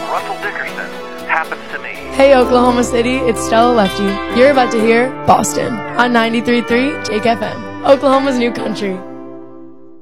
Russell Dickerson happens to me. Hey Oklahoma City, it's Stella Lefty. You're about to hear Boston on 93.3 Jake FM, Oklahoma's new country.